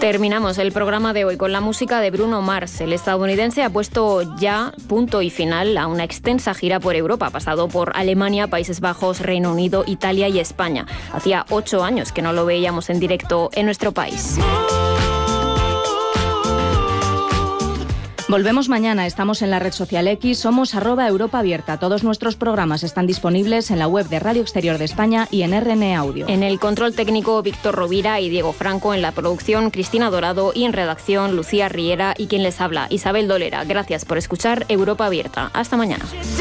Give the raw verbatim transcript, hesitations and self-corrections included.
Terminamos el programa de hoy con la música de Bruno Mars. El estadounidense ha puesto ya punto y final a una extensa gira por Europa, pasado por Alemania, Países Bajos, Reino Unido, Italia y España. Hacía ocho años que no lo veíamos en directo en nuestro país. Volvemos mañana, estamos en la red social X, somos arroba Europa Abierta. Todos nuestros programas están disponibles en la web de Radio Exterior de España y en R N Audio. En el control técnico, Víctor Rovira y Diego Franco. En la producción, Cristina Dorado. Y en redacción, Lucía Riera y quien les habla, Isabel Dolera. Gracias por escuchar Europa Abierta. Hasta mañana.